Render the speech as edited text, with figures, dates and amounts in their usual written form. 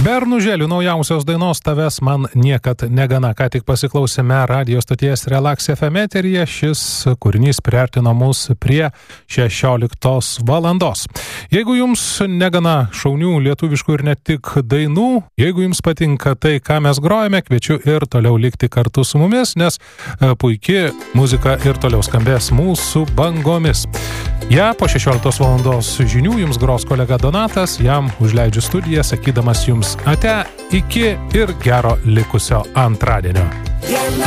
Bernužėlių naujausios dainos Tavęs man niekad negana. Ką tik pasiklausėme radio stoties Relax FM eteryje. Šis kūrinys priartino mus prie 16 valandos. Jeigu jums negana šaunių lietuviškų ir ne tik dainų, jeigu jums patinka tai, ką mes grojame, kviečiu ir toliau likti kartu su mumis, nes puikiai muzika ir toliau skambės mūsų bangomis. Ja, po 16 valandos žinių jums gros kolega Donatas, jam užleidžiu studiją, sakydamas jums ate, iki ir gero likusio antradienio.